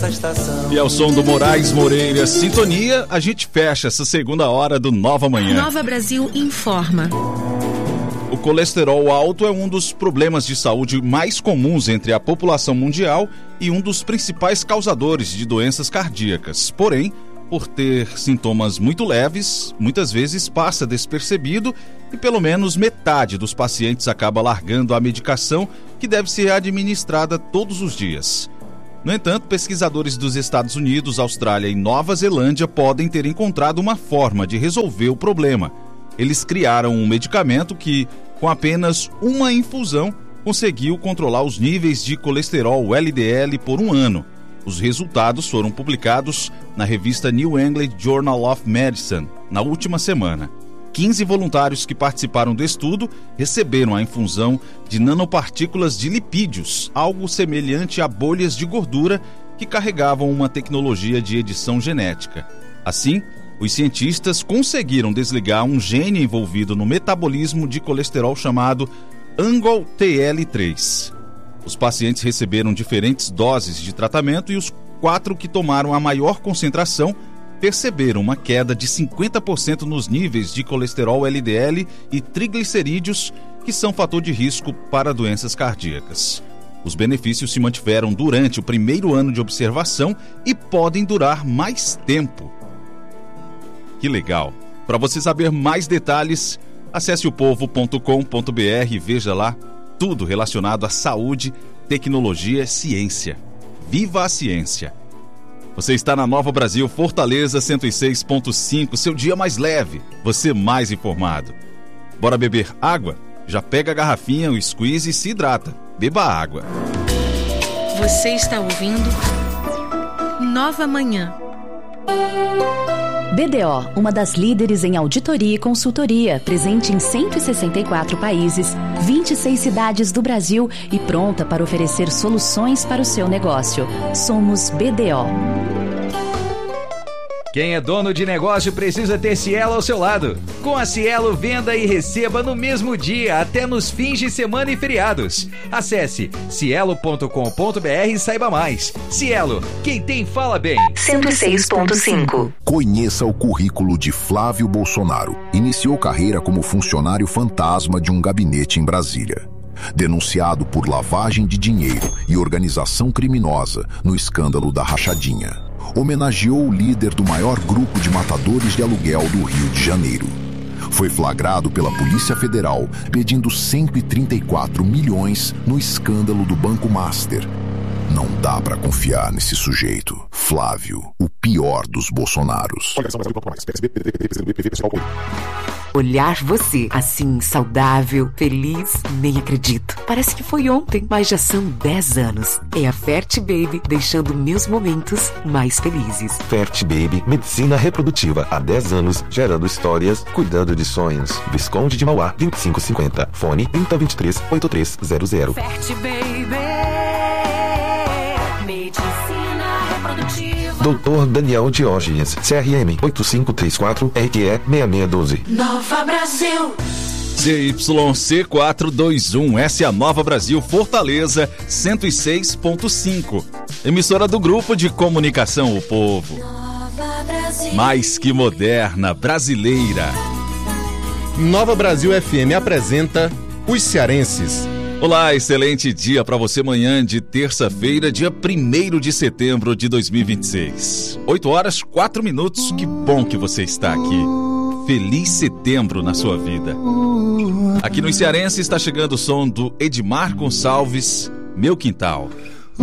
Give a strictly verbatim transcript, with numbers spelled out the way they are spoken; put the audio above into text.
nessa estação. E ao som do Moraes Moreira Sintonia, a gente fecha essa segunda hora do Nova Manhã. Nova Brasil informa. O colesterol alto é um dos problemas de saúde mais comuns entre a população mundial e um dos principais causadores de doenças cardíacas. Porém, por ter sintomas muito leves, muitas vezes passa despercebido e pelo menos metade dos pacientes acaba largando a medicação que deve ser administrada todos os dias. No entanto, pesquisadores dos Estados Unidos, Austrália e Nova Zelândia podem ter encontrado uma forma de resolver o problema. Eles criaram um medicamento que, com apenas uma infusão, conseguiu controlar os níveis de colesterol L D L por um ano. Os resultados foram publicados na revista New England Journal of Medicine na última semana. quinze voluntários que participaram do estudo receberam a infusão de nanopartículas de lipídios, algo semelhante a bolhas de gordura que carregavam uma tecnologia de edição genética. Assim, os cientistas conseguiram desligar um gene envolvido no metabolismo de colesterol chamado A N G O T L três. Os pacientes receberam diferentes doses de tratamento e os quatro que tomaram a maior concentração perceberam uma queda de cinquenta por cento nos níveis de colesterol L D L e triglicerídeos, que são fator de risco para doenças cardíacas. Os benefícios se mantiveram durante o primeiro ano de observação e podem durar mais tempo. Que legal! Para você saber mais detalhes, acesse o povo ponto com ponto b r e veja lá tudo relacionado à saúde, tecnologia e ciência. Viva a ciência! Você está na Nova Brasil Fortaleza cento e seis ponto cinco, seu dia mais leve, você mais informado. Bora beber água? Já pega a garrafinha, o squeeze e se hidrata. Beba água. Você está ouvindo Nova Manhã. B D O, uma das líderes em auditoria e consultoria, presente em cento e sessenta e quatro países, vinte e seis cidades do Brasil e pronta para oferecer soluções para o seu negócio. Somos B D O. Quem é dono de negócio precisa ter Cielo ao seu lado. Com a Cielo, venda e receba no mesmo dia, até nos fins de semana e feriados. Acesse cielo ponto com ponto b r e saiba mais. Cielo, quem tem fala bem. cento e seis ponto cinco. Conheça o currículo de Flávio Bolsonaro. Iniciou carreira como funcionário fantasma de um gabinete em Brasília. Denunciado por lavagem de dinheiro e organização criminosa no escândalo da rachadinha. Homenageou o líder do maior grupo de matadores de aluguel do Rio de Janeiro. Foi flagrado pela Polícia Federal pedindo cento e trinta e quatro milhões no escândalo do Banco Master. Não dá pra confiar nesse sujeito. Flávio, o pior dos Bolsonaros. Olhar você, assim, saudável, feliz, nem acredito. Parece que foi ontem, mas já são dez anos. É a Fert Baby, deixando meus momentos mais felizes. Fert Baby, medicina reprodutiva há dez anos, gerando histórias, cuidando de sonhos. Visconde de Mauá, vinte e cinco cinquenta. Fone trinta, vinte e três, oitenta e três zero zero. Fert Baby, medicina reprodutiva. doutor Daniel Diógenes, C R M oito cinco três quatro, R Q E seis seis um dois. Nova Brasil. Z Y C quatrocentos e vinte e um, essa é a Nova Brasil Fortaleza cento e seis ponto cinco. Emissora do Grupo de Comunicação O Povo. Mais que moderna, brasileira. Nova Brasil F M apresenta Os Cearenses. Olá, excelente dia para você, manhã de terça-feira, dia primeiro de setembro de dois mil e vinte e seis. oito horas, quatro minutos, que bom que você está aqui. Feliz setembro na sua vida. Aqui no Cearense está chegando o som do Edmar Gonçalves, Meu Quintal.